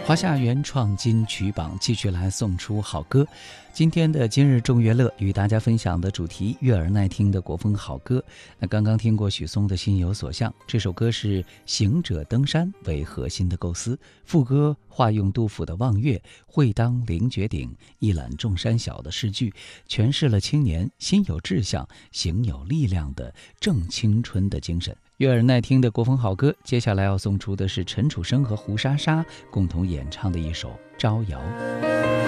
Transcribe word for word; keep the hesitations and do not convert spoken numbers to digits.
华夏原创金曲榜继续来送出好歌。今天的今日众乐乐与大家分享的主题，悦耳耐听的国风好歌。那刚刚听过许嵩的心有所向，这首歌是行者登山为核心的构思，副歌化用杜甫的望岳，会当凌绝顶，一览众山小的诗句，诠释了青年心有志向、行有力量的正青春的精神。悦耳耐听的国风好歌，接下来要送出的是陈楚生和胡莎莎共同演唱的一首《招摇》。